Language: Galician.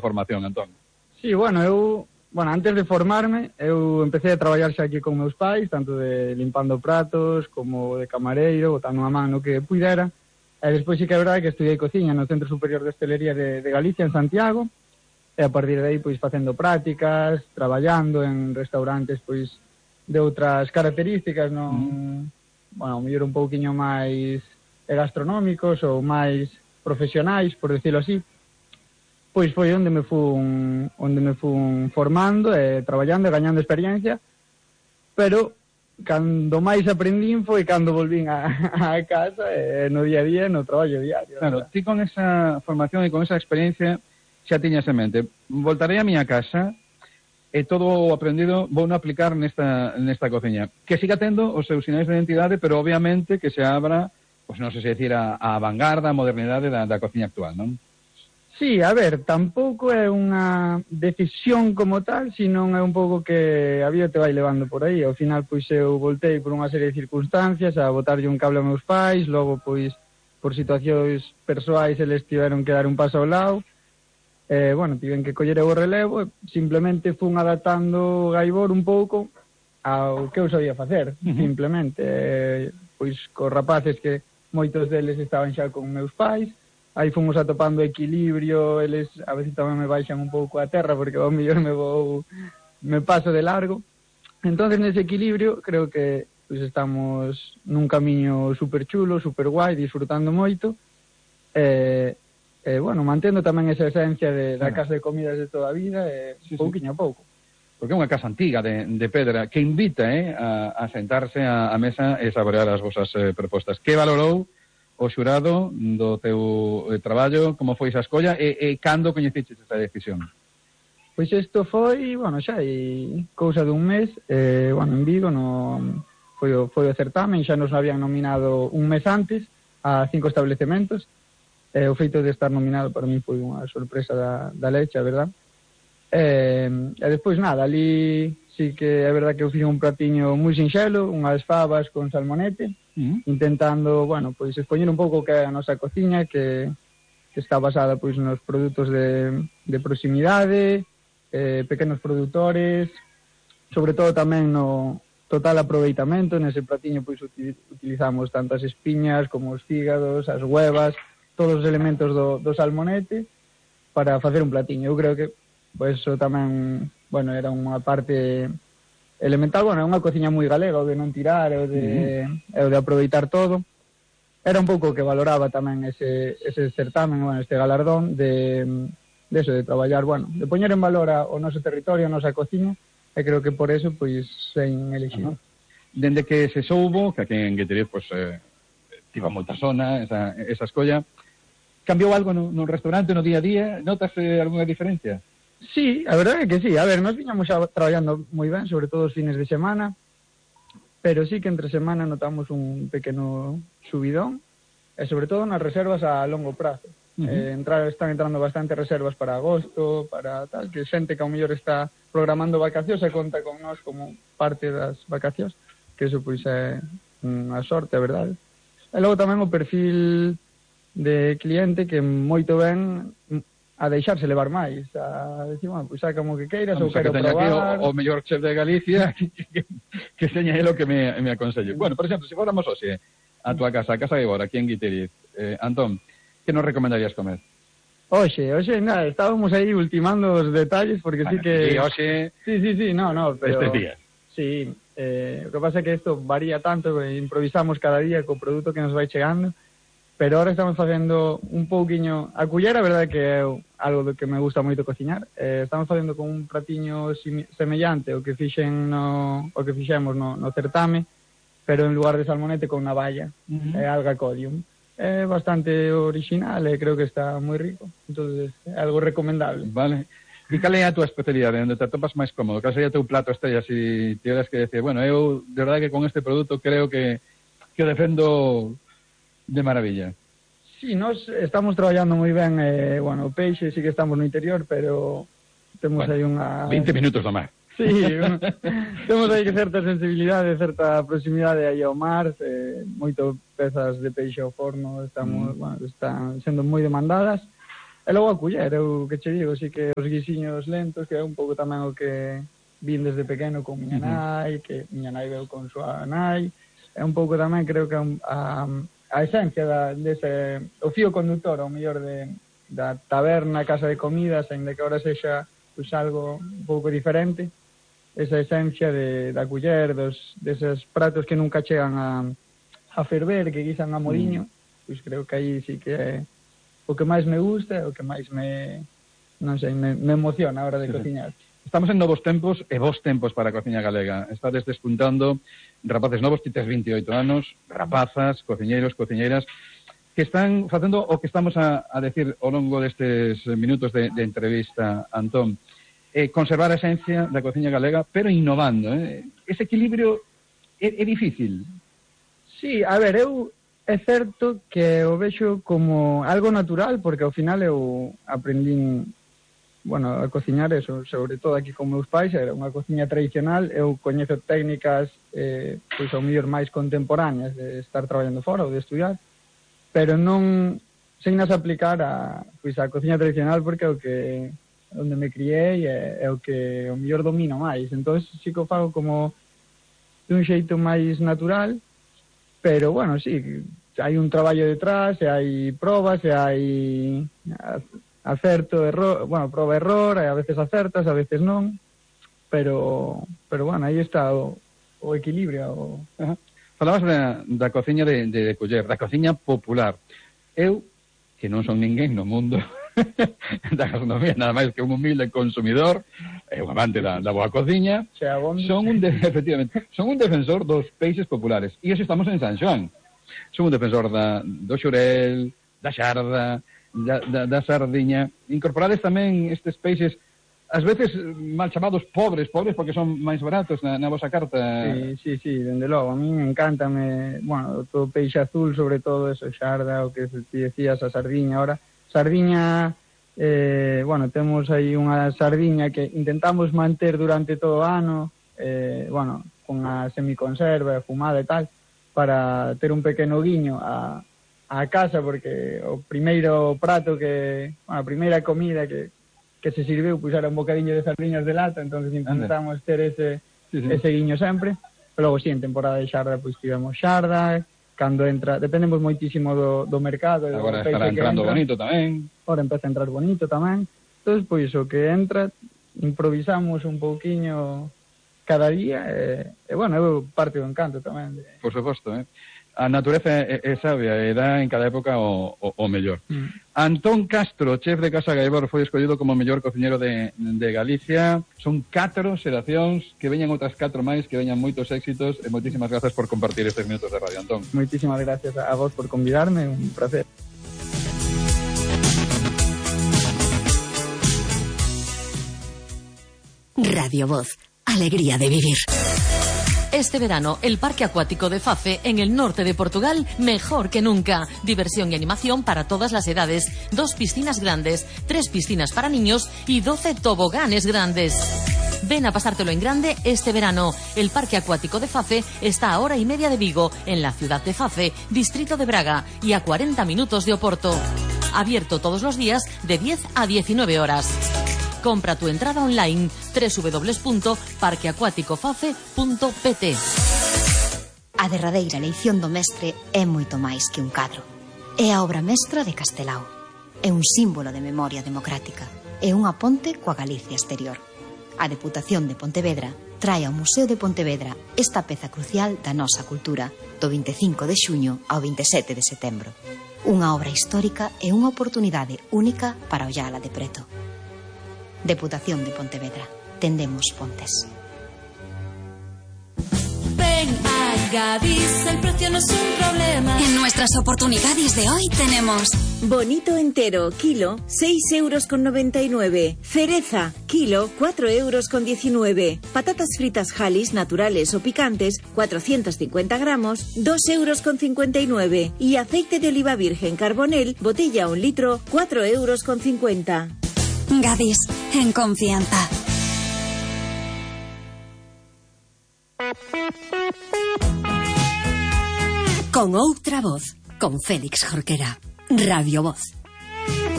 formación, Antón? Sí, bueno, antes de formarme, eu empecé a traballar xa aquí con meus pais, tanto de limpando pratos como de camareiro, botando a man no que puidera. E despois sí que é verdade que estudiei cociña no Centro Superior de Hostelería de Galicia, en Santiago, e a partir de aí, pois, facendo prácticas, traballando en restaurantes, pois, de outras características, non, bueno, mellor un pouquiño máis gastronómicos ou máis profesionais, por decirlo así. Pois foi onde me fun formando e traballando e gañando experiencia, pero cando máis aprendín foi cando volvín a casa e no día a día, no traballo diario. Claro, ti con esa formación e con esa experiencia xa tiñas en mente, voltarei a miña casa e todo o aprendido vou non aplicar nesta cociña. Que siga tendo os seus sinais de identidade, pero obviamente que se abra, pois non sei se decir, a vanguarda, a modernidade da cociña actual, non? Sí, a ver, tampouco é unha decisión como tal, sino é un pouco que a vida te vai levando por aí. Ao final, pois, eu voltei por unha serie de circunstancias a botarlle un cable a meus pais, logo, pois, por situacións persoais, eles tiveron que dar un paso ao lado. Bueno, tiven que coller o relevo e simplemente fun adaptando o Gaibor un pouco ao que eu sabía facer, simplemente. Pois, cos rapaces que moitos deles estaban xa con meus pais, aí fomos atopando equilibrio, eles a veces tamén me baixan un pouco a terra porque ao mellor me paso de largo. Entonces, nese equilibrio, creo que pois estamos nun camiño super chulo, super guai, disfrutando moito, bueno, mantendo tamén esa esencia da casa de comidas de toda a vida, pouquiño a pouco. Porque é unha casa antiga de pedra que invita a sentarse a mesa e saborear as vosas propostas. Que valorou o xurado do teu traballo, como foi esa escolla e cando coñeciches esa decisión? Pois isto foi, bueno, xa hai cousa dun mes, bueno, en Vigo foi o certamen, xa nos habían nominado un mes antes a 5 establecementos. O feito de estar nominado para mí foi unha sorpresa da leche, a verdad. E despois nada, ali sí que é verdad que eu fixe un pratiño moi sinxelo, unhas fabas con salmonete, intentando, bueno, pois expoñer un pouco que é a nosa cociña, que está basada pois nos produtos de proximidade, pequenos produtores, sobre todo tamén no total aproveitamento. Nese pratiño pois utilizamos tanto as espiñas como os fígados, as huevas, todos os elementos do salmonete para facer un platiño. Eu creo que pois eso tamén, bueno, era unha parte elemental. Bueno, é unha cociña moi galega, o de non tirar, o de aproveitar todo. Era un pouco que valoraba tamén ese certamen, bueno, este galardón de eso, de traballar, bueno, de poñer en valor o noso territorio, a nosa cociña, e creo que por eso, pois, sen elegido. Dende que se soubo, que aquí en Guitiriz, pois, tivo moita zona, esa escolla, cambiou algo no restaurante, no día a día? Notas algunha diferencia? Sí, a verdade é que sí. A ver, nós viñamos xa traballando moi ben, sobre todo os fines de semana, pero sí que entre semana notamos un pequeno subidón, e sobre todo nas reservas a longo prazo. Están entrando bastante reservas para agosto, para tal, que xente que ao mellor está programando vacacións e conta con nós como parte das vacacións, que eso pois é unha sorte, a verdade. E logo tamén o perfil de cliente que moito ben a deixarse levar máis, a decir, bueno, pois saca como que queiras, ou quero probar. O mellor chef de Galicia que seña ele o que me aconsello. Bueno, por exemplo, se fóramos hoxe a tua casa, a Casa de Bora, aquí en Guitiriz, Antón, que nos recomendarías comer? Hoxe, nada, estábamos aí ultimando os detalles, porque sí que... Sí, hoxe... Sí, no, pero... Estes días. Sí, o que pasa é que isto varía tanto, improvisamos cada día co produto que nos vai chegando, pero ahora estamos facendo un pouquiño... A cullera, a verdade que é algo do que me gusta moito cociñar. Estamos facendo con un pratiño semellante o que fixemos no certame, pero en lugar de salmonete con navalla, alga codium. É bastante original e creo que está moi rico. Entonces, é algo recomendable. Vale. E cal é a tua especialidade, onde te atopas máis cómodo? Cal sería o teu plato estrella, se tiveras que decir, bueno, eu, de verdade que con este produto creo que o defendo de maravilla? Sí, nós estamos traballando moi ben, bueno, o peixe sí que estamos no interior, pero temos aí unha... 20 minutos do mar. Sí, temos aí que certa sensibilidade, certa proximidade aí ao mar, moito pezas de peixe ao forno, están sendo moi demandadas, E logo a culler, eu que che digo, sí que os guisiños lentos, que é un pouco tamén o que vin desde pequeno con miña nai, que miña nai veu con súa nai, é un pouco tamén, creo que a esencia dese, o fío conductor, ao mellor da taberna, casa de comidas, en de que ahora sexa pues, algo un pouco diferente, esa esencia da culler, deses pratos que nunca chegan a ferver, que guisan a moliño, pois creo que aí sí que é o que máis me gusta, o que máis me emociona a hora de cociñar. Estamos en novos tempos e vos tempos para a cociña galega. Estades despuntando rapaces novos, ti tes 28 anos, rapazas, cociñeiros, cociñeiras, que están facendo o que estamos a decir ao longo destes minutos de entrevista, Antón. Conservar a esencia da cociña galega, pero innovando. Ese equilibrio é difícil. Sí, a ver, é certo que o vexo como algo natural, porque ao final eu aprendín, a cociñar eso, sobre todo aquí con meus pais, era unha cociña tradicional, eu coñezo técnicas, pois ao mellor máis contemporáneas de estar traballando fora ou de estudiar, pero non sen nas aplicar a cociña tradicional porque é o que onde me criei é o que ao mellor domino máis, entón sí que o fago como dun xeito máis natural. Pero, sí, hai un traballo detrás, e hai probas, e hai acerto, error, proba-error, e a veces acertas, a veces non, pero aí está o equilibrio. Falabas da cociña de culler, da cociña popular. Eu, que non son ninguén no mundo da gastronomía, nada máis que un humilde consumidor, e un amante da boa cociña, son un defensor dos peixes populares. E eso estamos en San Xoán. Son un defensor do xurel, da xarda, da sardiña. Incorporades tamén estes peixes, ás veces mal chamados pobres porque son máis baratos na vosa carta. Sí, dende logo. A mí me encanta, todo peixe azul, sobre todo eso, xarda, o que ti decías, a sardiña. Ahora, sardiña, temos aí unha sardiña que intentamos manter durante todo o ano, con a semiconserva, fumada e tal, para ter un pequeno guiño a casa, porque o primeiro prato a primeira comida que se sirveu, pois era un bocadiño de sardiñas de lata, entonces intentamos ter ese guiño sempre. Pero logo, en temporada de xarda, pois tivemos xarda. Cando entra, dependemos moitísimo do mercado. Agora estará entrando bonito tamén. Agora empeza a entrar bonito tamén. Entón, pois, o que entra, improvisamos un pouquiño cada día, eu parte do encanto tamén. Por suposto, A natureza é sabia e dá en cada época o mellor. Antón Castro, chef de Casa Gaibor, foi escollido como mellor cociñero de Galicia. Son 4 xeracións, que veñan outras 4 máis, que veñan moitos éxitos, e moitísimas grazas por compartir estes minutos de radio, Antón. Moitísimas gracias a vos por convidarme, un placer. Radio Voz, alegría de vivir. Este verano, el Parque Acuático de Fafe, en el norte de Portugal, mejor que nunca. Diversión y animación para todas las edades. 2 piscinas grandes, 3 piscinas para niños y 12 toboganes grandes. Ven a pasártelo en grande este verano. El Parque Acuático de Fafe está a 1 hora y media de Vigo, en la ciudad de Fafe, distrito de Braga, y a 40 minutos de Oporto. Abierto todos los días de 10 a 19 horas. Compra tu entrada online www.parqueacuaticofafe.pt. A derradeira eleición do mestre é moito máis que un cadro. É a obra mestra de Castelao. É un símbolo de memoria democrática. É unha ponte coa Galicia exterior. A Deputación de Pontevedra trae ao Museo de Pontevedra esta peza crucial da nosa cultura do 25 de xuño ao 27 de setembro. Unha obra histórica e unha oportunidade única para ollala de preto. Deputación de Pontevedra. Tendemos pontes. Ven a Gadis, el precio no es un problema. En nuestras oportunidades de hoy tenemos bonito entero, kilo, 6,99 €. Cereza, kilo, 4,19 €. Patatas fritas Halis, naturales o picantes, 450 gramos, 2,59 €. Y aceite de oliva virgen Carbonell, botella 1 litro, 4,50 €. Gadis, en confianza. Con outra voz, con Félix Jorquera. Radio Voz.